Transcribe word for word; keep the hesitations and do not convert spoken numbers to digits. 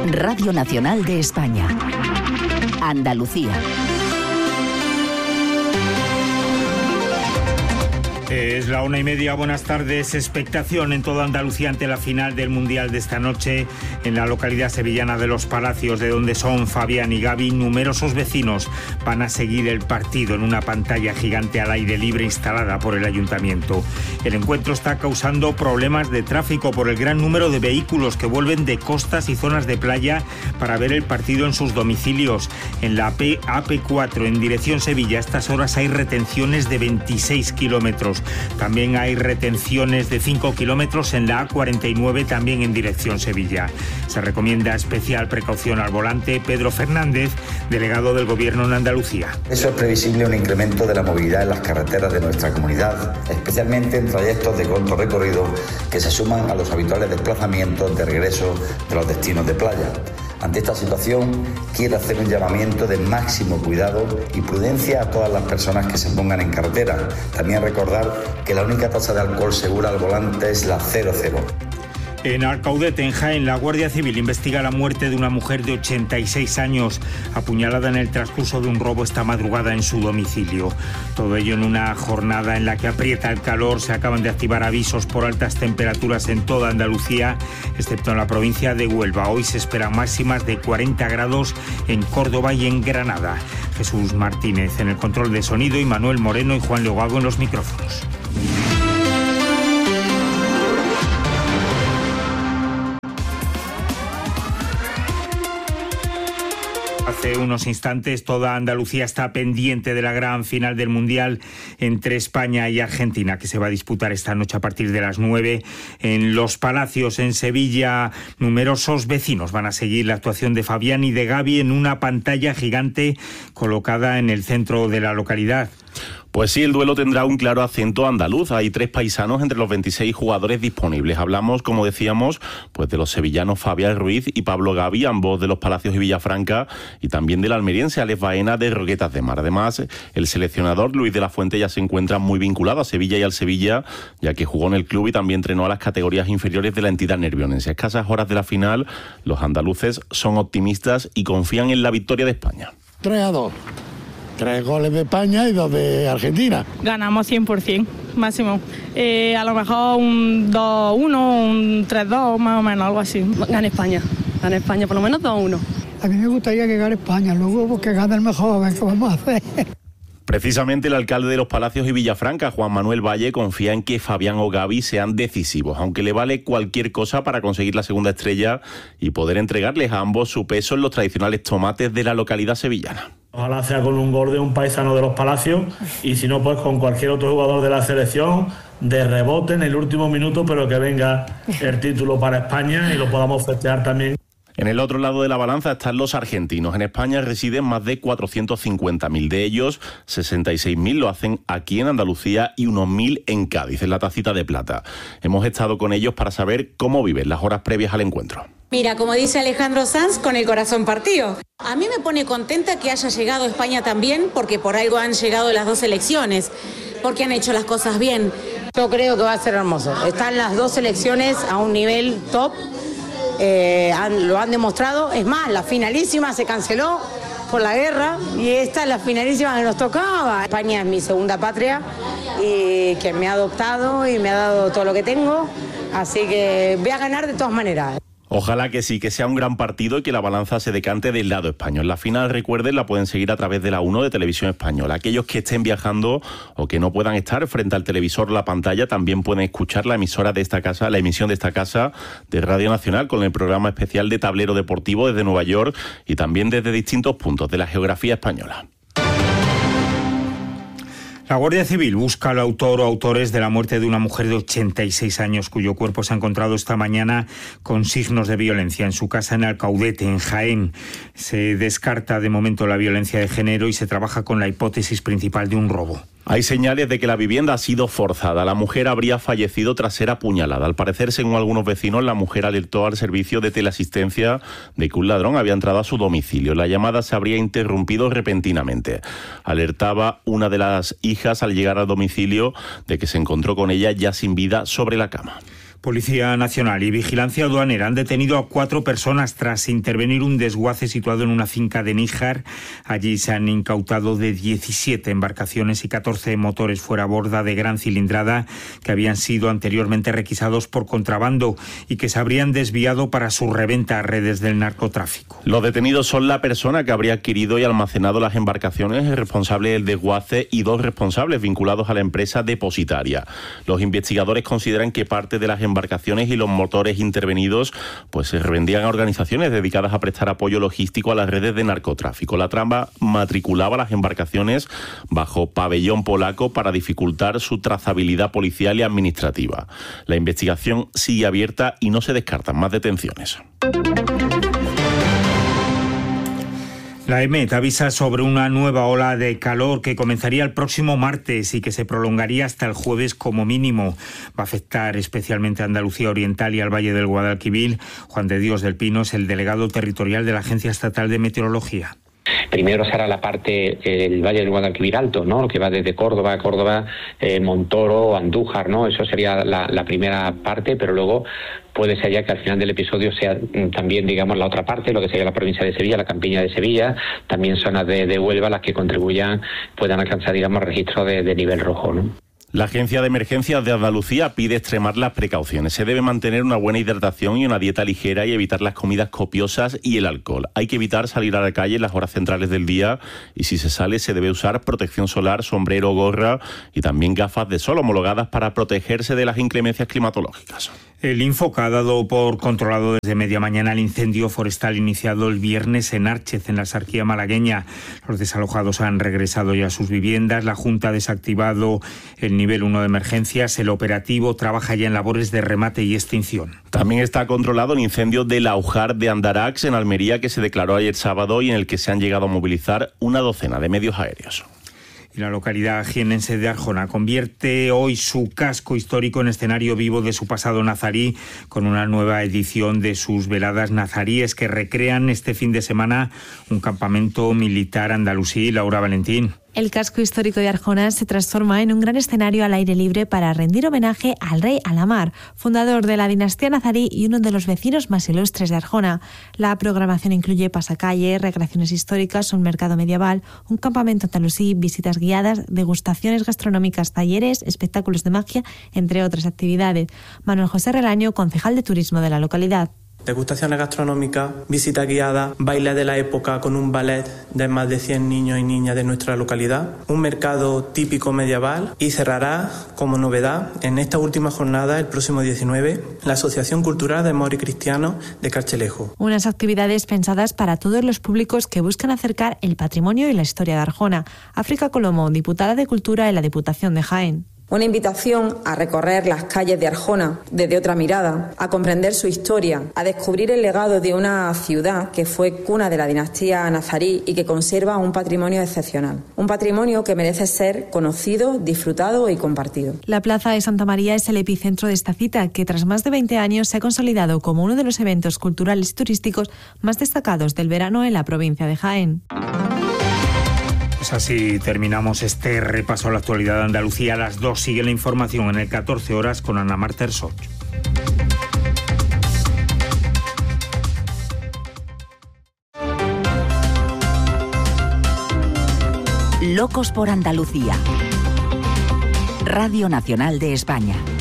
Radio Nacional de España. Andalucía. Es la una y media, buenas tardes. Expectación en toda Andalucía ante la final del Mundial de esta noche en la localidad sevillana de Los Palacios, de donde son Fabián y Gaby. Numerosos vecinos van a seguir el partido en una pantalla gigante al aire libre instalada por el ayuntamiento. El encuentro está causando problemas de tráfico por el gran número de vehículos que vuelven de costas y zonas de playa para ver el partido en sus domicilios. En la A P cuatro en dirección Sevilla a estas horas hay retenciones de veintiséis kilómetros. También hay retenciones de cinco kilómetros en la A cuarenta y nueve, también en dirección Sevilla. Se recomienda especial precaución al volante. Pedro Fernández, delegado del Gobierno en Andalucía. Eso es previsible un incremento de la movilidad en las carreteras de nuestra comunidad, especialmente en trayectos de corto recorrido que se suman a los habituales desplazamientos de regreso de los destinos de playa. Ante esta situación, quiero hacer un llamamiento de máximo cuidado y prudencia a todas las personas que se pongan en carretera. También recordar que la única tasa de alcohol segura al volante es la cero cero. En Alcaudete, en Jaén, la Guardia Civil investiga la muerte de una mujer de ochenta y seis años, apuñalada en el transcurso de un robo esta madrugada en su domicilio. Todo ello en una jornada en la que aprieta el calor. Se acaban de activar avisos por altas temperaturas en toda Andalucía, excepto en la provincia de Huelva. Hoy se esperan máximas de cuarenta grados en Córdoba y en Granada. Jesús Martínez en el control de sonido y Manuel Moreno y Juan Leogago en los micrófonos. Hace unos instantes toda Andalucía está pendiente de la gran final del Mundial entre España y Argentina, que se va a disputar esta noche a partir de las nueve en Los Palacios, en Sevilla. Numerosos vecinos van a seguir la actuación de Fabián y de Gaby en una pantalla gigante colocada en el centro de la localidad. Pues sí, el duelo tendrá un claro acento andaluz. Hay tres paisanos entre los veintiséis jugadores disponibles. Hablamos, como decíamos, pues de los sevillanos Fabián Ruiz y Pablo Gaby, ambos de Los Palacios y Villafranca, y también del almeriense Alex Baena de Roquetas de Mar. Además, el seleccionador Luis de la Fuente ya se encuentra muy vinculado a Sevilla y al Sevilla, ya que jugó en el club y también entrenó a las categorías inferiores de la entidad nervionense. A escasas horas de la final, los andaluces son optimistas y confían en la victoria de España. tres a dos. Tres goles de España y dos de Argentina. Ganamos cien por ciento, máximo. Eh, a lo mejor un dos uno, un tres dos, más o menos, algo así. Gana España, gana España, por lo menos dos uno. A mí me gustaría que gane España, luego pues, que gane el mejor, a ver qué vamos a hacer. Precisamente el alcalde de Los Palacios y Villafranca, Juan Manuel Valle, confía en que Fabián o Gaby sean decisivos, aunque le vale cualquier cosa para conseguir la segunda estrella y poder entregarles a ambos su peso en los tradicionales tomates de la localidad sevillana. Ojalá sea con un gol de un paisano de Los Palacios y si no, pues con cualquier otro jugador de la selección de rebote en el último minuto, pero que venga el título para España y lo podamos festejar también. En el otro lado de la balanza están los argentinos. En España residen más de cuatrocientos cincuenta mil. De ellos, sesenta y seis mil lo hacen aquí en Andalucía y unos mil en Cádiz, en la Tacita de Plata. Hemos estado con ellos para saber cómo viven las horas previas al encuentro. Mira, como dice Alejandro Sanz, con el corazón partido. A mí me pone contenta que haya llegado España también, porque por algo han llegado las dos selecciones, porque han hecho las cosas bien. Yo creo que va a ser hermoso. Están las dos selecciones a un nivel top. Eh, han, lo han demostrado. Es más, la finalísima se canceló por la guerra y esta es la finalísima que nos tocaba. España es mi segunda patria y que me ha adoptado y me ha dado todo lo que tengo, así que voy a ganar de todas maneras. Ojalá que sí, que sea un gran partido y que la balanza se decante del lado español. La final, recuerden, la pueden seguir a través de la uno de Televisión Española. Aquellos que estén viajando o que no puedan estar frente al televisor o la pantalla también pueden escuchar la emisora de esta casa, la emisión de esta casa de Radio Nacional con el programa especial de Tablero Deportivo desde Nueva York y también desde distintos puntos de la geografía española. La Guardia Civil busca al autor o autores de la muerte de una mujer de ochenta y seis años cuyo cuerpo se ha encontrado esta mañana con signos de violencia en su casa en Alcaudete, en Jaén. Se descarta de momento la violencia de género y se trabaja con la hipótesis principal de un robo. Hay señales de que la vivienda ha sido forzada. La mujer habría fallecido tras ser apuñalada. Al parecer, según algunos vecinos, la mujer alertó al servicio de teleasistencia de que un ladrón había entrado a su domicilio. La llamada se habría interrumpido repentinamente. Alertaba una de las hijas al llegar al domicilio de que se encontró con ella ya sin vida sobre la cama. Policía Nacional y Vigilancia Aduanera han detenido a cuatro personas tras intervenir un desguace situado en una finca de Níjar. Allí se han incautado de diecisiete embarcaciones y catorce motores fuera borda de gran cilindrada que habían sido anteriormente requisados por contrabando y que se habrían desviado para su reventa a redes del narcotráfico. Los detenidos son la persona que habría adquirido y almacenado las embarcaciones, el responsable del desguace y dos responsables vinculados a la empresa depositaria. Los investigadores consideran que parte de las embarcaciones y los motores intervenidos pues se revendían a organizaciones dedicadas a prestar apoyo logístico a las redes de narcotráfico. La trama matriculaba las embarcaciones bajo pabellón polaco para dificultar su trazabilidad policial y administrativa. La investigación sigue abierta y no se descartan más detenciones. La EMET avisa sobre una nueva ola de calor que comenzaría el próximo martes y que se prolongaría hasta el jueves como mínimo. Va a afectar especialmente a Andalucía Oriental y al Valle del Guadalquivir. Juan de Dios del Pino es el delegado territorial de la Agencia Estatal de Meteorología. Primero será la parte, el Valle del Guadalquivir Alto, ¿no? Lo que va desde Córdoba a Córdoba, eh, Montoro, Andújar, ¿no? Eso sería la, la primera parte, pero luego puede ser ya que al final del episodio sea también, digamos, la otra parte, lo que sería la provincia de Sevilla, la campiña de Sevilla, también zonas de, de Huelva, las que contribuyan, puedan alcanzar, digamos, registros de, de nivel rojo, ¿no? La Agencia de Emergencias de Andalucía pide extremar las precauciones. Se debe mantener una buena hidratación y una dieta ligera y evitar las comidas copiosas y el alcohol. Hay que evitar salir a la calle en las horas centrales del día y si se sale se debe usar protección solar, sombrero, gorra y también gafas de sol homologadas para protegerse de las inclemencias climatológicas. El Infoca ha dado por controlado desde media mañana el incendio forestal iniciado el viernes en Árchez, en la Sarquía malagueña. Los desalojados han regresado ya a sus viviendas. La Junta ha desactivado el nivel uno de emergencias. El operativo trabaja ya en labores de remate y extinción. También está controlado el incendio del Aujar de Andarax, en Almería, que se declaró ayer sábado y en el que se han llegado a movilizar una docena de medios aéreos. Y la localidad jienense de Arjona convierte hoy su casco histórico en escenario vivo de su pasado nazarí, con una nueva edición de sus veladas nazaríes que recrean este fin de semana un campamento militar andalusí. Laura Valentín. El casco histórico de Arjona se transforma en un gran escenario al aire libre para rendir homenaje al rey Alamar, fundador de la dinastía nazarí y uno de los vecinos más ilustres de Arjona. La programación incluye pasacalles, recreaciones históricas, un mercado medieval, un campamento andalusí, visitas guiadas, degustaciones gastronómicas, talleres, espectáculos de magia, entre otras actividades. Manuel José Relaño, concejal de turismo de la localidad. Degustaciones gastronómicas, visita guiada, baile de la época con un ballet de más de cien niños y niñas de nuestra localidad, un mercado típico medieval y cerrará como novedad en esta última jornada, el próximo diecinueve, la Asociación Cultural de Amor y Cristiano de Carchelejo. Unas actividades pensadas para todos los públicos que buscan acercar el patrimonio y la historia de Arjona. África Colomo, diputada de Cultura en la Diputación de Jaén. Una invitación a recorrer las calles de Arjona desde otra mirada, a comprender su historia, a descubrir el legado de una ciudad que fue cuna de la dinastía nazarí y que conserva un patrimonio excepcional. Un patrimonio que merece ser conocido, disfrutado y compartido. La Plaza de Santa María es el epicentro de esta cita, que tras más de veinte años se ha consolidado como uno de los eventos culturales y turísticos más destacados del verano en la provincia de Jaén. Pues así terminamos este repaso a la actualidad de Andalucía. A las dos sigue la información en el catorce horas con Ana Marta Ersoch. Locos por Andalucía. Radio Nacional de España.